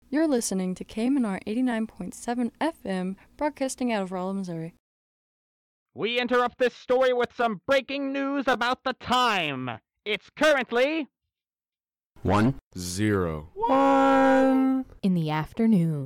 You're listening to KMNR 89.7 FM, broadcasting out of Rolla, Missouri. We interrupt this story with some breaking news about the time. It's currently 1:01 in the afternoon.